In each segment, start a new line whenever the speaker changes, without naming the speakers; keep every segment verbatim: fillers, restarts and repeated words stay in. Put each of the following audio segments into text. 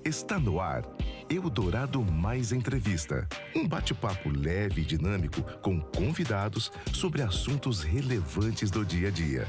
Está no ar Eldorado Mais Entrevista. Um bate-papo leve e dinâmico com convidados sobre assuntos relevantes do dia a dia.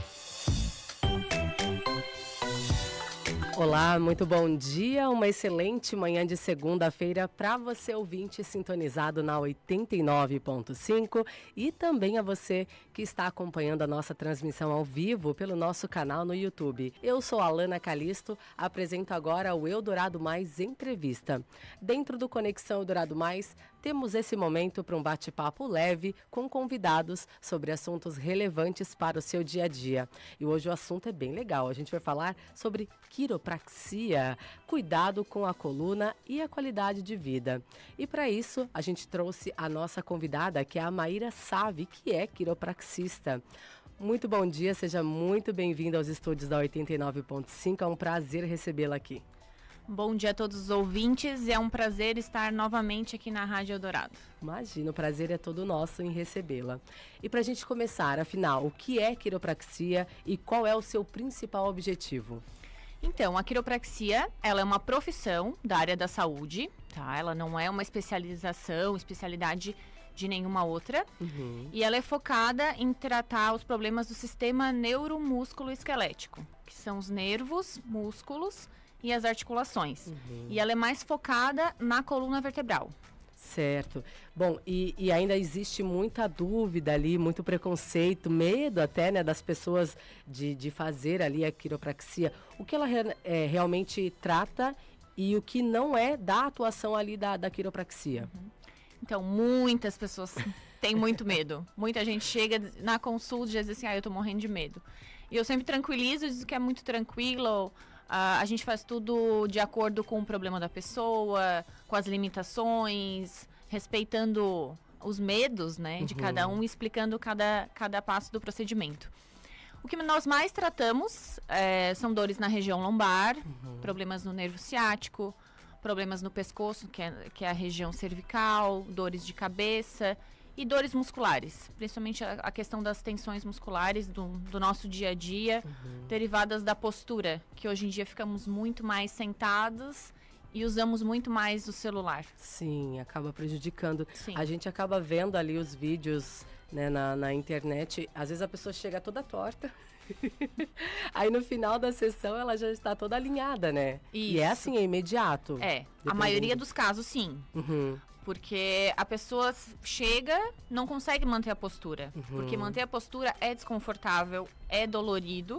Olá, muito bom dia, uma excelente manhã de segunda-feira para você ouvinte sintonizado na oitenta e nove ponto cinco e também a você que está acompanhando a nossa transmissão ao vivo pelo nosso canal no YouTube. Eu sou a Alana Calisto, apresento agora o Eldorado Mais Entrevista. Dentro do Conexão Eldorado Mais, temos esse momento para um bate-papo leve com convidados sobre assuntos relevantes para o seu dia a dia. E hoje o assunto é bem legal, a gente vai falar sobre quiropraxia. Praxia, cuidado com a coluna e a qualidade de vida. E para isso, a gente trouxe a nossa convidada, que é a Maíra Savi, que é quiropraxista. Muito bom dia, seja muito bem-vinda aos estúdios da oitenta e nove ponto cinco, é um prazer recebê-la aqui.
Bom dia a todos os ouvintes, é um prazer estar novamente aqui na Rádio Eldorado.
Imagina, o prazer é todo nosso em recebê-la. E para a gente começar, afinal, o que é quiropraxia e qual é o seu principal objetivo?
Então, a quiropraxia, ela é uma profissão da área da saúde, tá? Ela não é uma especialização, especialidade de nenhuma outra. Uhum. E ela é focada em tratar os problemas do sistema neuromúsculo-esquelético, que são os nervos, músculos e as articulações. Uhum. E ela é mais focada na coluna vertebral.
Certo. Bom, e, e ainda existe muita dúvida ali, muito preconceito, medo até, né, das pessoas de, de fazer ali a quiropraxia. O que ela re, é, realmente trata e o que não é da atuação ali da, da quiropraxia?
Uhum. Então, muitas pessoas têm muito medo. Muita gente chega na consulta e diz assim, ah, eu tô morrendo de medo. E eu sempre tranquilizo, diz que é muito tranquilo. Uh, a gente faz tudo de acordo com o problema da pessoa, com as limitações, respeitando os medos, né, uhum. de cada um, explicando cada, cada passo do procedimento. O que nós mais tratamos é, são dores na região lombar, uhum. problemas no nervo ciático, problemas no pescoço, que é, que é a região cervical, dores de cabeça e dores musculares, principalmente a, a questão das tensões musculares do, do nosso dia a dia, uhum. derivadas da postura, que hoje em dia ficamos muito mais sentados e usamos muito mais o celular.
Sim, acaba prejudicando.
Sim.
A gente acaba vendo ali os vídeos, né, na, na internet, às vezes a pessoa chega toda torta, aí no final da sessão ela já está toda alinhada, né?
Isso.
E é assim, é imediato.
É,
dependendo.
A maioria dos casos sim.
Uhum.
Porque a pessoa chega, não consegue manter a postura. Uhum. Porque manter a postura é desconfortável, é dolorido,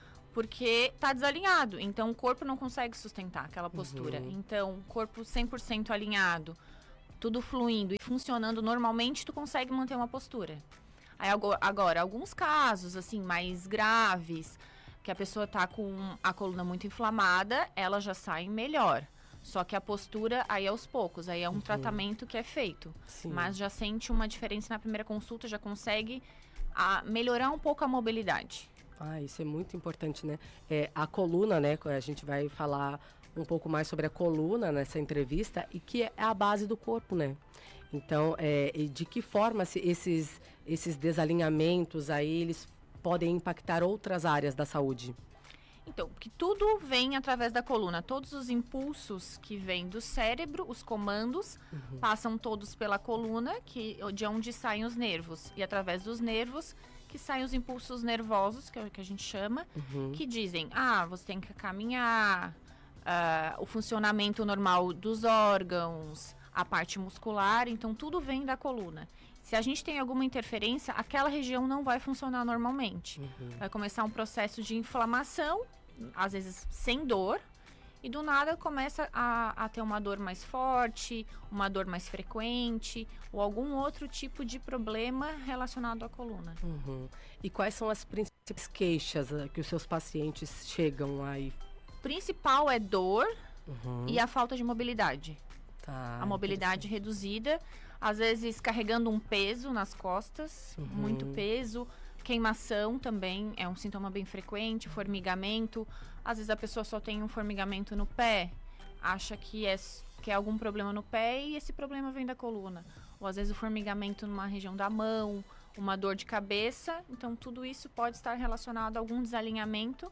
porque tá desalinhado. Então, o corpo não consegue sustentar aquela postura. Uhum. Então, corpo cem por cento alinhado, tudo fluindo e funcionando normalmente, tu consegue manter uma postura. Aí, agora, alguns casos, assim, mais graves, que a pessoa tá com a coluna muito inflamada, ela já sai melhor. Só que a postura, aí aos poucos, aí é um uhum. tratamento que é feito. Sim. Mas já sente uma diferença na primeira consulta, já consegue a, melhorar um pouco a mobilidade.
Ah, isso é muito importante, né? É, a coluna, né? A gente vai falar um pouco mais sobre a coluna nessa entrevista e que é a base do corpo, né? Então, é, de que forma se esses, esses desalinhamentos aí, eles podem impactar outras áreas da saúde?
Então, que tudo vem através da coluna. Todos os impulsos que vêm do cérebro, os comandos, uhum. passam todos pela coluna, que, de onde saem os nervos. E através dos nervos que saem os impulsos nervosos, que é o que a gente chama, uhum. que dizem, ah, você tem que caminhar, uh, o funcionamento normal dos órgãos, a parte muscular. Então, tudo vem da coluna. Se a gente tem alguma interferência, aquela região não vai funcionar normalmente. Uhum. Vai começar um processo de inflamação, às vezes sem dor, e do nada começa a, a ter uma dor mais forte, uma dor mais frequente, ou algum outro tipo de problema relacionado à coluna.
Uhum. E quais são as principais queixas que os seus pacientes chegam aí?
O principal é dor uhum. e a falta de mobilidade.
Tá,
a mobilidade reduzida, às vezes carregando um peso nas costas, uhum. muito peso, queimação também é um sintoma bem frequente, formigamento, às vezes a pessoa só tem um formigamento no pé, acha que é, que é algum problema no pé e esse problema vem da coluna, ou às vezes o formigamento numa região da mão, uma dor de cabeça, então tudo isso pode estar relacionado a algum desalinhamento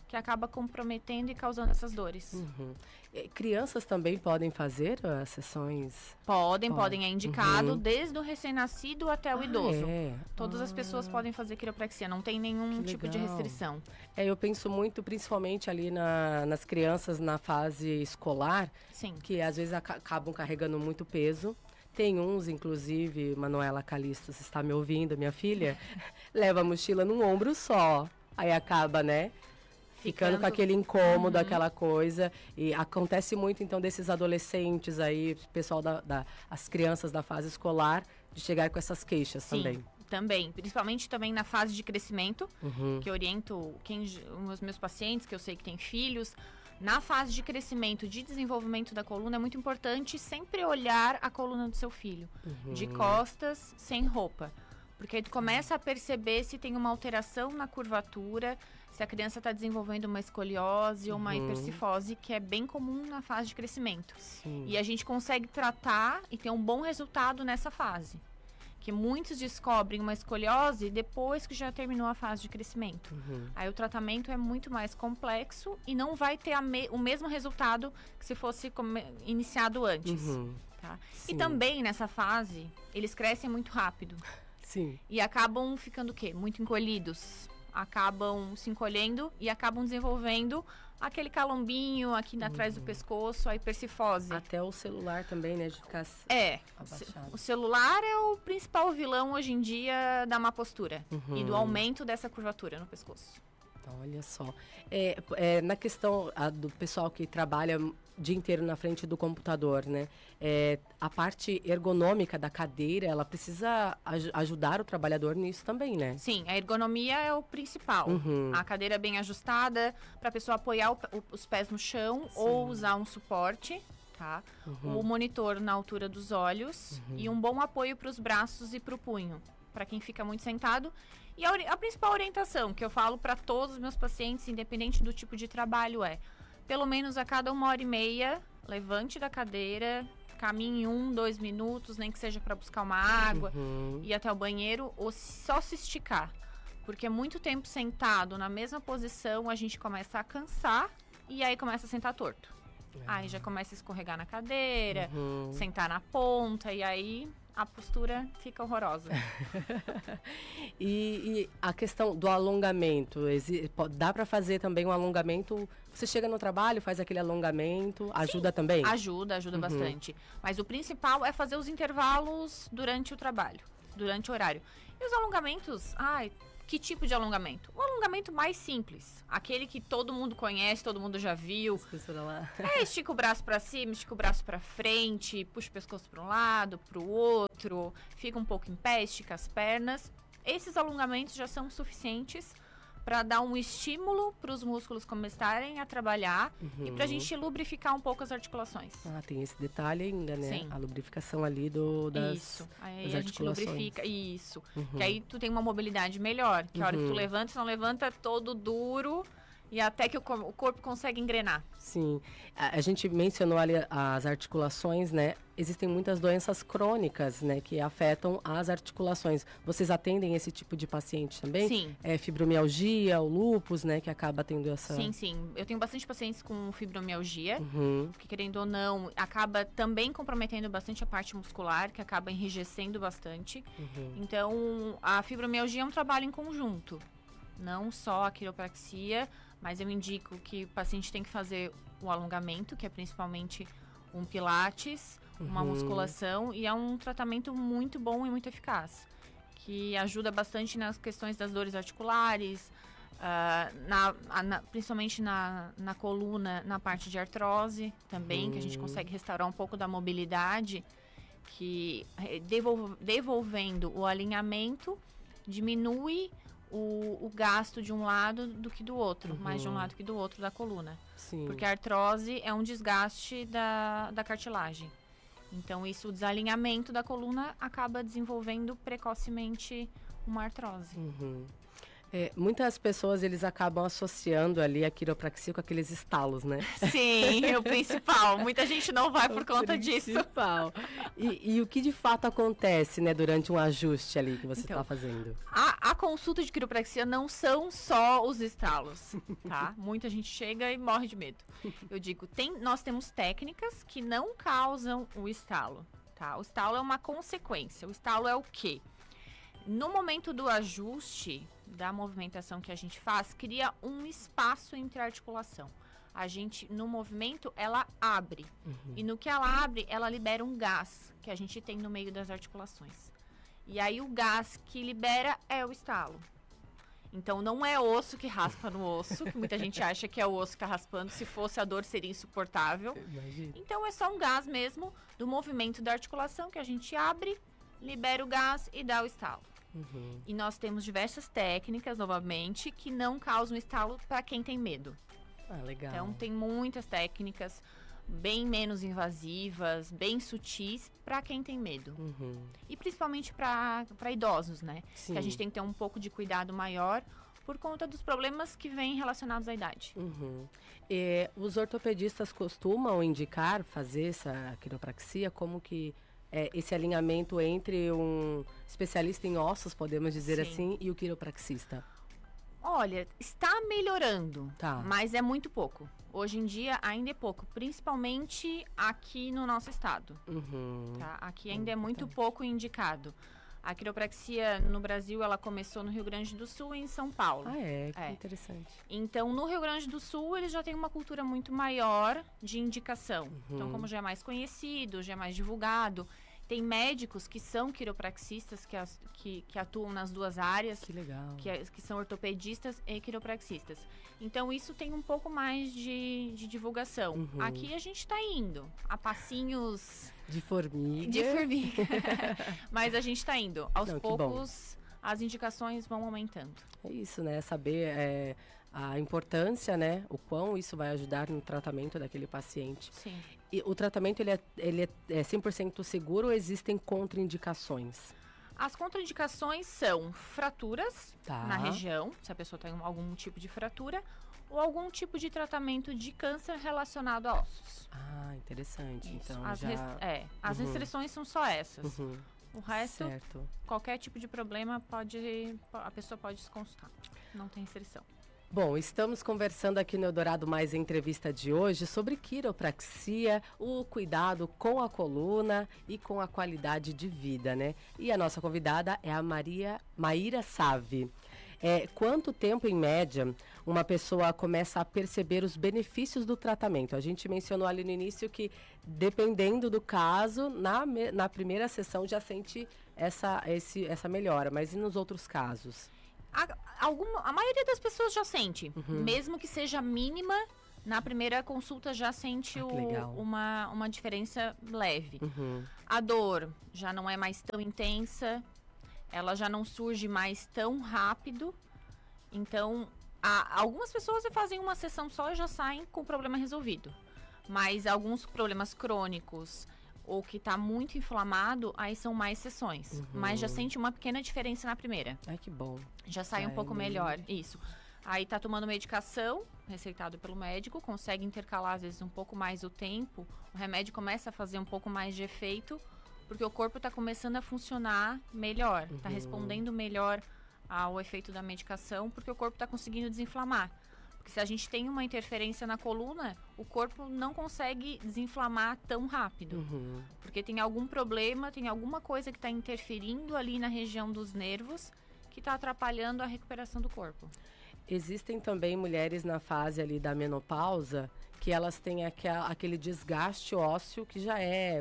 que acaba comprometendo e causando essas dores.
Uhum. E crianças também podem fazer as sessões?
Podem,
Pode.
podem, é indicado
Uhum.
desde o recém-nascido até o
Ah,
idoso.
é?
Todas as
Ah.
pessoas podem fazer quiropraxia, não tem nenhum
Que
tipo de
legal.
restrição.
É, eu penso muito, principalmente ali na- nas crianças na fase escolar,
Sim.
que às vezes aca- acabam carregando muito peso. Tem uns, inclusive, Manuela Calisto, você está me ouvindo, minha filha? Leva a mochila num ombro só. Aí acaba, né? Ficando,
Ficando-
com aquele incômodo,
Uhum.
aquela coisa. E acontece muito, então, desses adolescentes aí, pessoal da, da- as crianças da fase escolar, de chegar com essas queixas
Sim,
também.
também. Principalmente também na fase de crescimento,
Uhum.
que eu oriento quem, os meus pacientes, que eu sei que têm filhos. Na fase de crescimento, de desenvolvimento da coluna, é muito importante sempre olhar a coluna do seu filho.
Uhum.
De costas, sem roupa. Porque aí tu começa a perceber se tem uma alteração na curvatura, se a criança está desenvolvendo uma escoliose ou uma
Uhum.
hipercifose, que é bem comum na fase de crescimento.
Sim.
E a gente consegue tratar e ter um bom resultado nessa fase. Que muitos descobrem uma escoliose depois que já terminou a fase de crescimento.
Uhum.
Aí o tratamento é muito mais complexo e não vai ter a me- o mesmo resultado que se fosse come- iniciado antes.
Uhum.
Tá? E
Sim.
também nessa fase, eles crescem muito rápido.
Sim.
E acabam ficando o quê? Muito encolhidos. Acabam se encolhendo e acabam desenvolvendo aquele calombinho aqui atrás do pescoço, a hipercifose.
Até o celular também, né? De ficar... s-
É,
Abaixado.
o celular é o principal vilão hoje em dia da má postura
Uhum.
e do aumento dessa curvatura no pescoço.
Então, olha só. É, é, na questão a, do pessoal que trabalha o dia inteiro na frente do computador, né? É, a parte ergonômica da cadeira, ela precisa aj- ajudar o trabalhador nisso também, né?
Sim, a ergonomia é o principal.
Uhum.
A cadeira bem ajustada para a pessoa apoiar o pe- o- os pés no chão ou usar um suporte, tá?
Uhum.
O monitor na altura dos olhos e um bom apoio para os braços e para o punho, para quem fica muito sentado. E a, ori- a principal orientação que eu falo para todos os meus pacientes, independente do tipo de trabalho, é pelo menos a cada uma hora e meia, levante da cadeira, caminhe um, dois minutos, nem que seja para buscar uma água,
Uhum.
ir até o banheiro ou só se esticar. Porque muito tempo sentado na mesma posição, a gente começa a cansar e aí começa a sentar torto. Aí já começa a escorregar na cadeira,
Uhum.
sentar na ponta e aí a postura fica horrorosa.
E, e a questão do alongamento, exi- po- dá para fazer também um alongamento? Você chega no trabalho, faz aquele alongamento, ajuda também?
Ajuda, ajuda
Uhum.
bastante. Mas o principal é fazer os intervalos durante o trabalho, durante o horário. E os alongamentos, ai, que tipo de alongamento? O alongamento mais simples, aquele que todo mundo conhece, todo mundo já viu.
Esqueci de lá.
É, estica o braço pra cima, estica o braço pra frente, puxa o pescoço para um lado, para o outro, fica um pouco em pé, estica as pernas. Esses alongamentos já são suficientes para dar um estímulo para os músculos começarem a trabalhar e para a gente lubrificar um pouco as articulações.
Ah, tem esse detalhe ainda, né?
Sim.
A lubrificação ali do, das...
Isso. Aí
das
a gente
articulações.
lubrifica. Isso.
Uhum.
Que aí tu tem uma mobilidade melhor. Que a hora que tu
Uhum.
levanta, você não levanta todo duro e até que o, cor- o corpo consegue engrenar.
Sim. A, a gente mencionou ali as articulações, né? Existem muitas doenças crônicas, né? Que afetam as articulações. Vocês atendem esse tipo de paciente também?
Sim.
É fibromialgia, o lúpus, né? Que acaba tendo essa...
Sim, sim. Eu tenho bastante pacientes com fibromialgia.
Uhum.
Que querendo ou não, acaba também comprometendo bastante a parte muscular, que acaba enrijecendo bastante.
Uhum.
Então, a fibromialgia é um trabalho em conjunto. Não só a quiropraxia, mas eu indico que o paciente tem que fazer o alongamento, que é principalmente um pilates, uma
Uhum.
musculação, e é um tratamento muito bom e muito eficaz, que ajuda bastante nas questões das dores articulares, ah, na, a- na- principalmente na, na coluna, na parte de artrose também, que a gente
Uhum.
consegue restaurar um pouco da mobilidade, que eh, devol- devolvendo o alinhamento diminui o, o gasto de um lado do que do outro,
Uhum.
mais de um lado que do outro da coluna.
Sim.
Porque a artrose é um desgaste da, da cartilagem. Então, isso, o desalinhamento da coluna acaba desenvolvendo precocemente uma artrose.
Uhum. É, muitas pessoas, eles acabam associando ali a quiropraxia com aqueles estalos, né?
Sim, o principal. Muita gente não vai por
O
conta disso.
principal. E, e o que de fato acontece, né, durante um ajuste ali que você está
Então,
fazendo?
A, a consulta de quiropraxia não são só os estalos, tá? Muita gente chega e morre de medo. Eu digo, tem, nós temos técnicas que não causam o estalo, tá? O estalo é uma consequência. O estalo é o quê? No momento do ajuste da movimentação que a gente faz, cria um espaço entre a articulação. A gente, no movimento, ela abre.
Uhum.
E no que ela abre, ela libera um gás que a gente tem no meio das articulações. E aí o gás que libera é o estalo. Então não é osso que raspa no osso, que muita gente acha que é o osso que está raspando. Se fosse, a dor seria insuportável.
Imagina.
Então é só um gás mesmo do movimento da articulação que a gente abre, libera o gás e dá o estalo.
Uhum.
E nós temos diversas técnicas, novamente, que não causam estalo para quem tem medo.
Ah, legal.
Então tem muitas técnicas bem menos invasivas, bem sutis para quem tem medo.
Uhum.
E principalmente para idosos, né?
Sim.
Que a gente tem que ter um pouco de cuidado maior por conta dos problemas que vêm relacionados à idade.
Uhum. E os ortopedistas costumam indicar fazer essa quiropraxia, como que é esse alinhamento entre um especialista em ossos, podemos dizer
Sim.
assim, e o quiropraxista?
Olha, está melhorando,
Tá.
mas é muito pouco. Hoje em dia ainda é pouco, principalmente aqui no nosso estado.
Uhum.
Tá? Aqui ainda é
Hum,
muito
tá.
pouco indicado. A quiropraxia no Brasil, ela começou no Rio Grande do Sul e em São Paulo.
Ah, é? Que
É.
interessante.
Então, no Rio Grande do Sul, eles já têm uma cultura muito maior de indicação. Então,
Uhum.
como já é mais conhecido, já é mais divulgado, tem médicos que são quiropraxistas, que, as- que, que atuam nas duas áreas,
Que legal.
que, é- que são ortopedistas e quiropraxistas. Então, isso tem um pouco mais de, de divulgação.
Uhum.
Aqui a gente está indo a passinhos
De formiga.
de formiga. Mas a gente está indo. Aos
Não, que bom.
poucos, as indicações vão aumentando.
É isso, né? Saber é, a importância, né? O quão isso vai ajudar no tratamento daquele paciente.
Sim.
E o tratamento, ele é, ele é, é cem por cento seguro ou existem contraindicações?
As contraindicações são fraturas
Tá.
na região, se a pessoa tem algum tipo de fratura, ou algum tipo de tratamento de câncer relacionado a ossos.
Ah, interessante.
Isso.
Então,
as
já...
res- é, as
Uhum.
restrições são só essas.
Uhum.
O resto,
Certo.
qualquer tipo de problema, pode, a pessoa pode se consultar. Não tem restrição.
Bom, estamos conversando aqui no Eldorado Mais Entrevista de hoje sobre quiropraxia, o cuidado com a coluna e com a qualidade de vida, né? E a nossa convidada é a Maria Maíra Save. É, quanto tempo, em média, uma pessoa começa a perceber os benefícios do tratamento? A gente mencionou ali no início que, dependendo do caso, na, me- na primeira sessão já sente essa, esse, essa melhora, mas e nos outros casos?
A, alguma, a maioria das pessoas já sente,
Uhum.
mesmo que seja mínima, na primeira consulta já sente
Ah, que
o-
legal.
uma, uma diferença leve.
Uhum.
A dor já não é mais tão intensa, ela já não surge mais tão rápido. Então, a- algumas pessoas fazem uma sessão só e já saem com o problema resolvido. Mas alguns problemas crônicos ou que está muito inflamado, aí são mais sessões.
Uhum.
Mas já sente uma pequena diferença na primeira.
Ai, que bom.
Já sai
Já
um
é
pouco
meio-
melhor, isso. Aí tá tomando medicação, receitado pelo médico, consegue intercalar às vezes um pouco mais o tempo, o remédio começa a fazer um pouco mais de efeito, porque o corpo tá começando a funcionar melhor, tá
Uhum.
respondendo melhor ao efeito da medicação, porque o corpo tá conseguindo desinflamar. Porque se a gente tem uma interferência na coluna, o corpo não consegue desinflamar tão rápido.
Uhum.
Porque tem algum problema, tem alguma coisa que está interferindo ali na região dos nervos que está atrapalhando a recuperação do corpo.
Existem também mulheres na fase ali da menopausa que elas têm aqua- aquele desgaste ósseo que já é,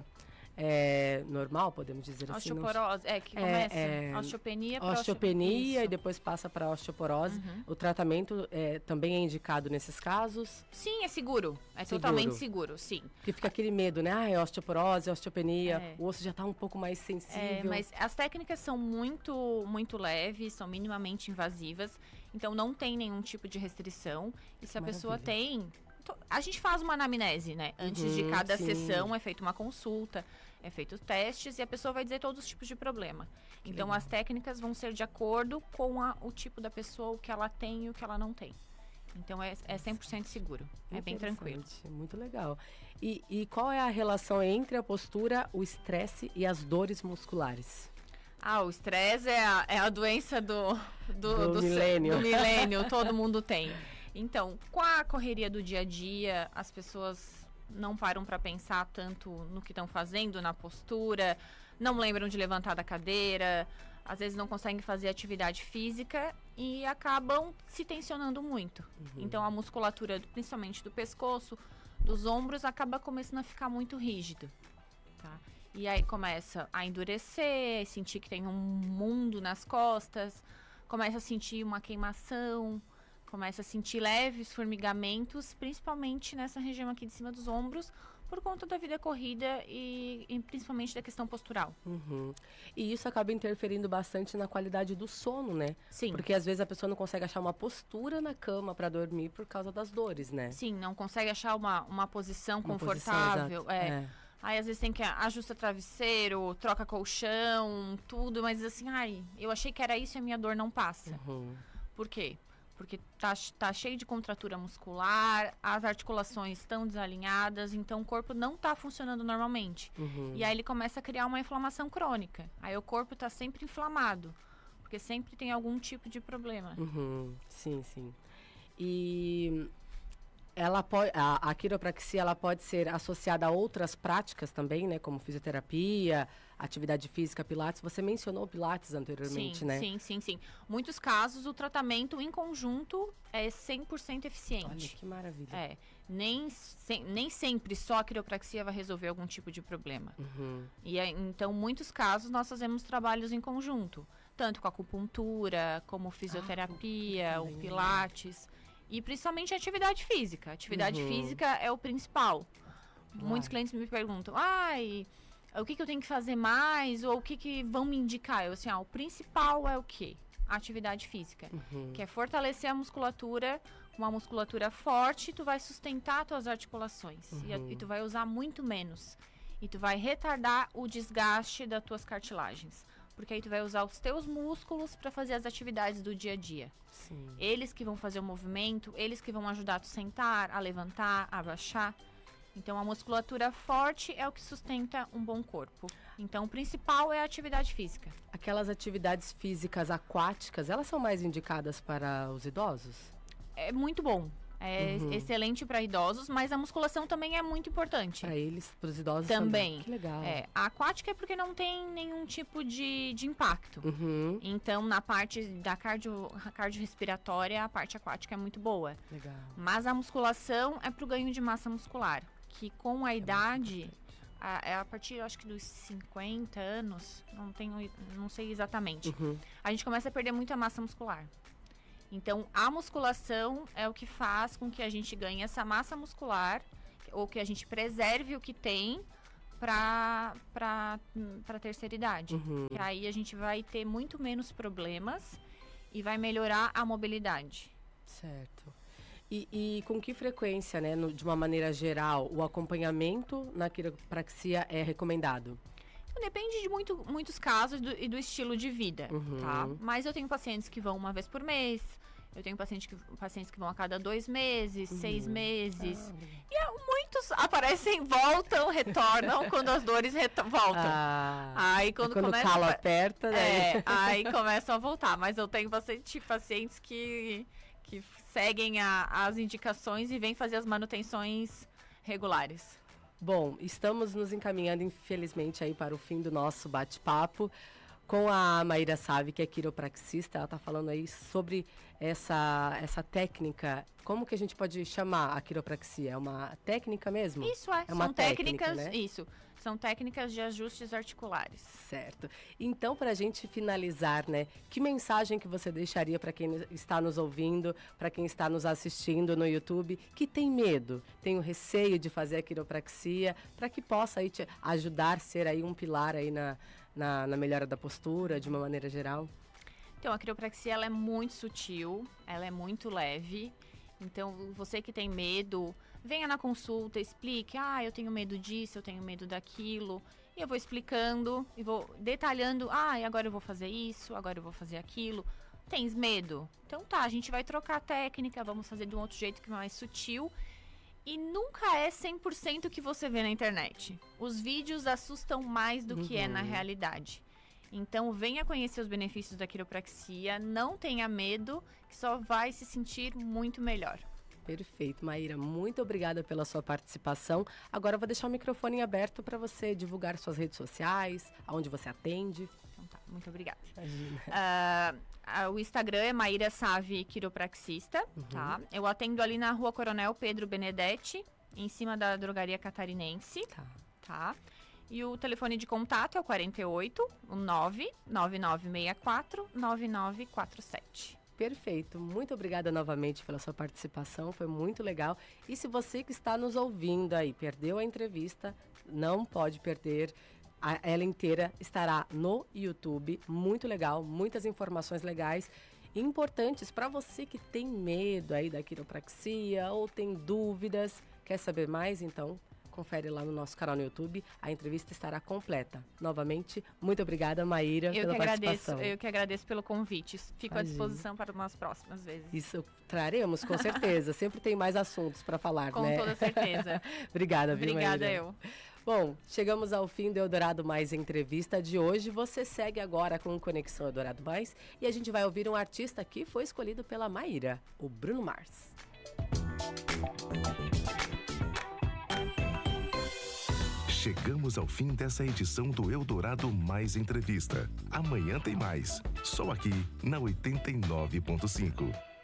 é, normal, podemos dizer assim. não-
Osteoporose, é que
É,
começa
é,
osteopenia pra
Osteopenia e
Isso.
depois passa para osteoporose.
Uhum.
O tratamento é, também é indicado nesses casos,
Sim, é seguro. É
Seguro.
totalmente seguro, sim.
porque fica aquele medo, né? Ah, é osteoporose, é osteopenia,
É.
o osso já está um pouco mais
É,
sensível.
mas as técnicas são muito, muito leves, são minimamente invasivas, então não tem nenhum tipo de restrição. E se a pessoa
Maravilha.
tem. to- A gente faz uma anamnese, né? Antes de
Uhum,
cada
sim.
sessão é feita uma consulta. É feito testes e a pessoa vai dizer todos os tipos de problema.
Que
então,
legal.
as técnicas vão ser de acordo com a, o tipo da pessoa, o que ela tem e o que ela não tem. Então, é, é cem por cento seguro. É bem tranquilo.
Interessante, muito legal. E, e qual é a relação entre a postura, o estresse e as dores musculares?
Ah, o estresse é a, é a doença do, do,
Do
se-
milênio.
do milênio, todo mundo tem. Então, com a correria do dia a dia, as pessoas não param para pensar tanto no que estão fazendo, na postura, não lembram de levantar da cadeira, às vezes não conseguem fazer atividade física e acabam se tensionando muito. Então, a musculatura, principalmente do pescoço, dos ombros, acaba começando a ficar muito rígido, tá? E aí começa a endurecer, sentir que tem um mundo nas costas, começa a sentir uma queimação, começa a sentir leves formigamentos, principalmente nessa região aqui de cima dos ombros, por conta da vida corrida e, e principalmente da questão postural.
Uhum. E isso acaba interferindo bastante na qualidade do sono, né?
Sim.
Porque às vezes a pessoa não consegue achar uma postura na cama para dormir por causa das dores, né?
Sim, não consegue achar uma, uma posição
Uma posição,
confortável.
exato.
é.
É.
Aí às vezes tem que ajusta travesseiro, troca colchão, tudo, mas assim, ai, eu achei que era isso e a minha dor não passa.
Uhum.
Por quê? Porque tá, tá cheio de contratura muscular, as articulações estão desalinhadas, então o corpo não tá funcionando normalmente.
Uhum.
E aí ele começa a criar uma inflamação crônica. Aí o corpo tá sempre inflamado, porque sempre tem algum tipo de problema.
Uhum. Sim, sim. E ela pode, a, a quiropraxia ela pode ser associada a outras práticas também, né? Como fisioterapia, atividade física, pilates. Você mencionou o pilates anteriormente,
sim,
né?
sim, sim, sim. Muitos casos o tratamento em conjunto é cem por cento eficiente.
Olha que maravilha.
É, nem, se, nem sempre só a quiropraxia vai resolver algum tipo de problema.
Uhum.
E aí, então, muitos casos nós fazemos trabalhos em conjunto, tanto com a acupuntura, como fisioterapia,
Ah,
o
também.
pilates e principalmente a atividade física. A atividade
Uhum.
física é o principal.
Claro.
Muitos clientes me perguntam: "Ai, o que, que eu tenho que fazer mais ou o que, que vão me indicar?" Eu assim, ah, o principal é o quê? A atividade física,
Uhum.
que é fortalecer a musculatura. Uma musculatura forte, tu vai sustentar tuas articulações e, a-
Uhum.
e tu vai usar muito menos. E tu vai retardar o desgaste das tuas cartilagens. Porque aí tu vai usar os teus músculos para fazer as atividades do dia a dia.
Sim.
Eles que vão fazer o movimento, eles que vão ajudar tu a sentar, a levantar, a abaixar. Então, a musculatura forte é o que sustenta um bom corpo. Então, o principal é a atividade física.
Aquelas atividades físicas aquáticas, elas são mais indicadas para os idosos?
É muito bom. É
Uhum.
excelente para idosos, mas a musculação também é muito importante.
Para eles, para os idosos
Também.
Que legal.
É, a aquática é porque não tem nenhum tipo de, de impacto.
Uhum.
Então, na parte da cardio, cardiorrespiratória, a parte aquática é muito boa.
Legal.
Mas a musculação é pro ganho de massa muscular, que com a idade, a, é a partir, eu acho que dos cinquenta anos, não tenho, não sei exatamente,
Uhum.
a gente começa a perder muita massa muscular. Então, a musculação é o que faz com que a gente ganhe essa massa muscular, ou que a gente preserve o que tem para para terceira idade.
Uhum.
Que aí a gente vai ter muito menos problemas e vai melhorar a mobilidade.
Certo. E, e com que frequência, né, no- de uma maneira geral, o acompanhamento na quiropraxia é recomendado?
Então, depende de muito, muitos casos do- e do estilo de vida,
Uhum.
tá? Mas eu tenho pacientes que vão uma vez por mês, eu tenho paciente que, pacientes que vão a cada dois meses, seis meses. E é, muitos aparecem, voltam, retornam quando as dores reto- voltam.
Ah,
Aí quando,
quando o
começa
calo
a-
aperta, né?
É, aí começam a voltar. Mas eu tenho bastante pacientes que, que seguem a- as indicações e vêm fazer as manutenções regulares.
Bom, estamos nos encaminhando, infelizmente, aí para o fim do nosso bate-papo com a Maíra Savi, que é quiropraxista. Ela está falando aí sobre essa, essa técnica. Como que a gente pode chamar a quiropraxia? É uma técnica mesmo?
Isso é,
É uma
são
técnica,
técnicas,
né?
isso, são técnicas de ajustes articulares.
Certo. Então, para a gente finalizar, né, que mensagem que você deixaria para quem está nos ouvindo, para quem está nos assistindo no YouTube, que tem medo, tem o receio de fazer a quiropraxia, para que possa aí te ajudar a ser aí um pilar aí na, na, na melhora da postura, de uma maneira geral?
Então, a quiropraxia ela é muito sutil, ela é muito leve. Então, você que tem medo, venha na consulta, explique. Ah, eu tenho medo disso, eu tenho medo daquilo. E eu vou explicando e vou detalhando. Ah, e agora eu vou fazer isso, agora eu vou fazer aquilo. Tens medo? Então tá, a gente vai trocar a técnica, vamos fazer de um outro jeito que é mais sutil. E nunca é cem por cento o que você vê na internet. Os vídeos assustam mais do uhum. que é na realidade. Então venha conhecer os benefícios da quiropraxia, não tenha medo, que só vai se sentir muito melhor.
Perfeito, Maíra. Muito obrigada pela sua participação. Agora eu vou deixar o microfone aberto para você divulgar suas redes sociais, aonde você atende.
Então tá, muito obrigada.
Imagina.
Uh, uh, o Instagram é Maíra Savi Quiropraxista, uhum. tá? Eu atendo ali na Rua Coronel Pedro Benedetti, em cima da Drogaria Catarinense,
tá?
tá? E o telefone de contato é o quarenta e oito, nove nove nove seis quatro, nove nove quatro sete.
Perfeito. Muito obrigada novamente pela sua participação, foi muito legal. E se você que está nos ouvindo aí perdeu a entrevista, não pode perder. A, ela inteira estará no YouTube. Muito legal, muitas informações legais e importantes para você que tem medo aí da quiropraxia ou tem dúvidas, quer saber mais? Então, confere lá no nosso canal no YouTube, a entrevista estará completa. Novamente, muito obrigada, Maíra,
eu
pela
que
participação.
Agradeço, eu que agradeço pelo convite. Fico
Imagina.
à disposição para umas próximas vezes.
Isso traremos, com certeza. Sempre tem mais assuntos para falar,
com
né?
Com toda certeza.
Obrigada, viu,
Obrigada,
Maíra?
eu.
Bom, chegamos ao fim do Eldorado Mais Entrevista de hoje. Você segue agora com Conexão Eldorado Mais e a gente vai ouvir um artista que foi escolhido pela Maíra, o Bruno Mars.
Chegamos ao fim dessa edição do Eldorado Mais Entrevista. Amanhã tem mais, só aqui na oitenta e nove ponto cinco.